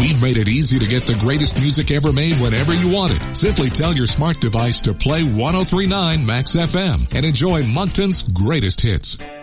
We've made it easy to get the greatest music ever made whenever you want it. Simply tell your smart device to play 103.9 Max FM and enjoy Moncton's greatest hits.